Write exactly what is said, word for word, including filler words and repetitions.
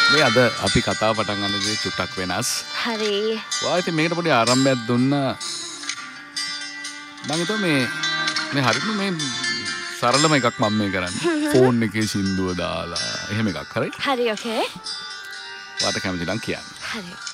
මේ අද අපි කතාව පටන් ගන්න දේ චුට්ටක් වෙනස්. හරි. ඔයා ඉතින් මේකට පොඩි ආරම්භයක් දුන්නා. මම හිතුවා මේ මේ හරියටම මේ සරලම එකක් මම මේ කරන්නේ. ෆෝන් එකේ සින්දුව දාලා එහෙම එකක් හරි. හරි ඔකේ. වාට කැමති නම් කියන්න. හරි.